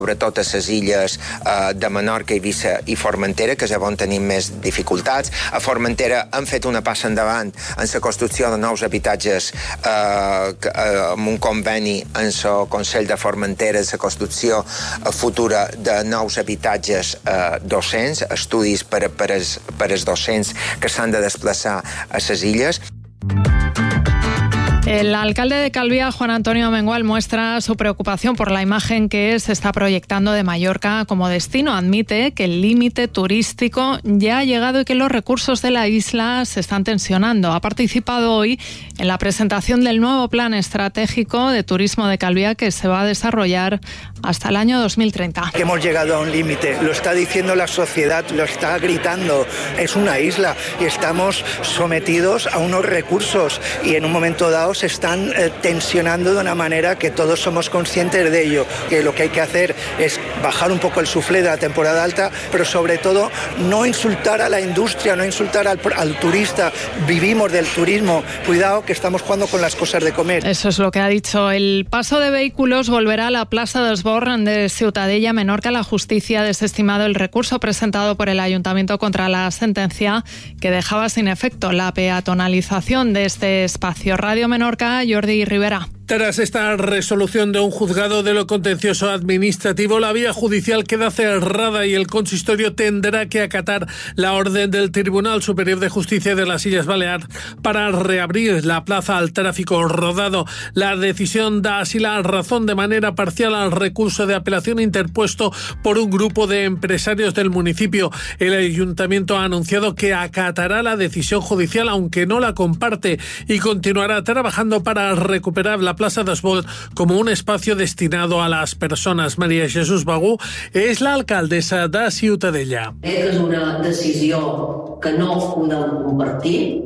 sobretot a les illes de Menorca, Eivissa i Formentera, que és on tenim més dificultats. A Formentera han fet una passa endavant en la construcció de nous habitatges amb un conveni en el Consell de Formentera, la construcció futura de nous habitatges docents, estudis per als docents que s'han de desplaçar a les illes. El alcalde de Calviá, Juan Antonio Amengual, muestra su preocupación por la imagen que se está proyectando de Mallorca como destino. Admite que el límite turístico ya ha llegado y que los recursos de la isla se están tensionando. Ha participado hoy en la presentación del nuevo plan estratégico de turismo de Calviá que se va a desarrollar hasta el año 2030. Que hemos llegado a un límite, lo está diciendo la sociedad, lo está gritando. Es una isla y estamos sometidos a unos recursos y en un momento dado se están tensionando de una manera que todos somos conscientes de ello, que lo que hay que hacer es bajar un poco el suflé de la temporada alta, pero sobre todo no insultar a la industria, no insultar al turista. Vivimos del turismo, cuidado que estamos jugando con las cosas de comer. Eso es lo que ha dicho. El paso de vehículos volverá a la Plaza d'Esborn de Ciutadella, Menorca. La justicia ha desestimado el recurso presentado por el ayuntamiento contra la sentencia que dejaba sin efecto la peatonalización de este espacio. Radio Menorca, Jordi Rivera. Tras esta resolución de un juzgado de lo contencioso administrativo, la vía judicial queda cerrada y el consistorio tendrá que acatar la orden del Tribunal Superior de Justicia de las Illes Baleares para reabrir la plaza al tráfico rodado. La decisión da así la razón de manera parcial al recurso de apelación interpuesto por un grupo de empresarios del municipio. El ayuntamiento ha anunciado que acatará la decisión judicial, aunque no la comparte, y continuará trabajando para recuperar la Plaza d'Esborn como un espacio destinado a las personas. María Jesús Bagú és l'alcaldessa de Ciutadella. És una decisió que no podem compartir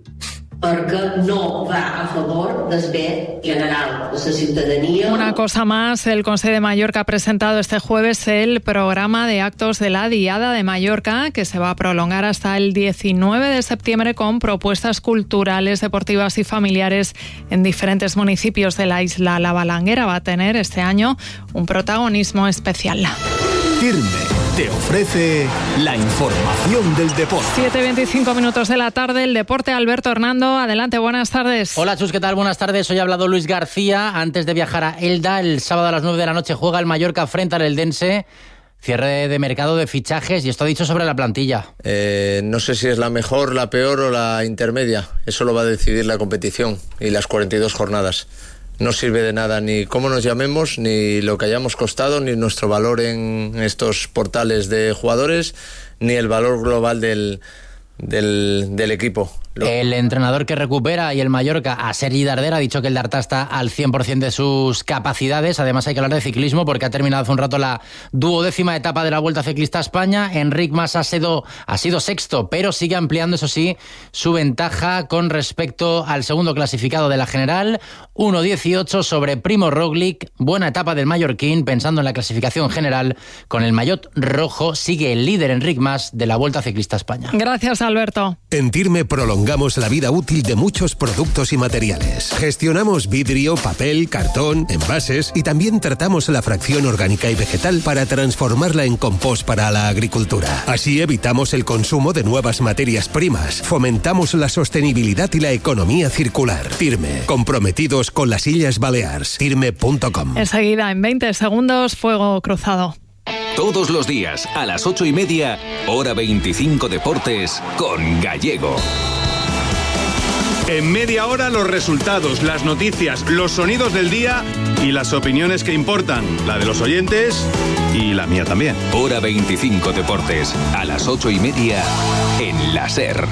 perquè no va a favor del bé general de la ciudadanía. Una cosa más, el Consell de Mallorca ha presentado este jueves el programa de actos de la Diada de Mallorca, que se va a prolongar hasta el 19 de septiembre con propuestas culturales, deportivas y familiares en diferentes municipios de la isla. La Balanguera va a tener este año un protagonismo especial. Firme te ofrece la información del deporte. 7:25 minutos de la tarde, el deporte. Alberto Hernando, adelante, buenas tardes. Hola Chus, ¿qué tal? Buenas tardes. Hoy ha hablado Luis García. Antes de viajar a Elda, el sábado a las 9 de la noche juega el Mallorca frente al Eldense. Cierre de mercado de fichajes y esto ha dicho sobre la plantilla. No sé si es la mejor, la peor o la intermedia. Eso lo va a decidir la competición y las 42 jornadas. No sirve de nada ni cómo nos llamemos, ni lo que hayamos costado, ni nuestro valor en estos portales de jugadores, ni el valor global del equipo. El entrenador que recupera y el Mallorca a Sergi Darder ha dicho que el Darta está al 100% de sus capacidades. Además hay que hablar de ciclismo porque ha terminado hace un rato la 12ª etapa de la Vuelta Ciclista a España. Enric Mas ha sido sexto, pero sigue ampliando, eso sí, su ventaja con respecto al segundo clasificado de la general, 1:18 sobre Primo Roglic. Buena etapa del mallorquín, pensando en la clasificación general. Con el maillot rojo sigue el líder Enric Mas de la Vuelta Ciclista a España. Gracias, Alberto. En Tirme prolongamos la vida útil de muchos productos y materiales. Gestionamos vidrio, papel, cartón, envases y también tratamos la fracción orgánica y vegetal para transformarla en compost para la agricultura. Así evitamos el consumo de nuevas materias primas, fomentamos la sostenibilidad y la economía circular. Tirme, comprometidos con las Illes Baleares. Tirme.com. Enseguida, en 20 segundos, Fuego Cruzado. Todos los días, a las 8:30, hora 25 Deportes, con Gallego. En media hora los resultados, las noticias, los sonidos del día y las opiniones que importan, la de los oyentes y la mía también. Hora 25 Deportes, a las 8:30 en la SER.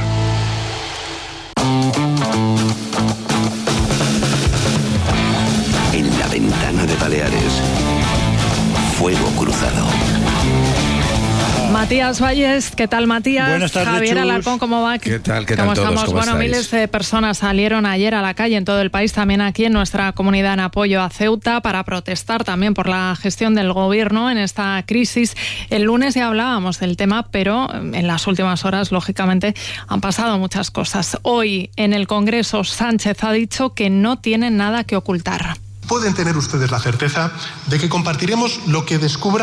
En la ventana de Baleares, Fuego Cruzado. Matías Valles, ¿qué tal, Matías? Buenas tardes, Javier Chus. Alarcón, ¿cómo va? ¿Qué tal ¿Cómo todos? estamos? ¿Cómo bueno, estáis? miles de personas salieron ayer a la calle en todo el país, también aquí en nuestra comunidad, en apoyo a Ceuta, para protestar también por la gestión del gobierno en esta crisis. El lunes ya hablábamos del tema, pero en las últimas horas, lógicamente, han pasado muchas cosas. Hoy, en el Congreso, Sánchez ha dicho que no tiene nada que ocultar. Pueden tener ustedes la certeza de que compartiremos lo que descubra